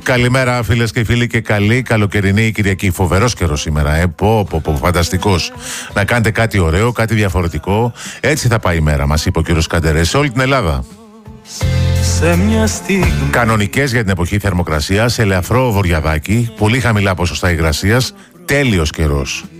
Καλημέρα φίλες και φίλοι και καλή καλοκαιρινή Κυριακή. Φοβερός καιρός σήμερα, φανταστικός. Να κάνετε κάτι ωραίο, κάτι διαφορετικό. Έτσι θα πάει η μέρα, μας είπε ο κύριος Καντερές, σε όλη την Ελλάδα. Κανονικές για την εποχή θερμοκρασίας, ελαφρό βορειαδάκι, πολύ χαμηλά ποσοστά υγρασίας, τέλειος καιρός.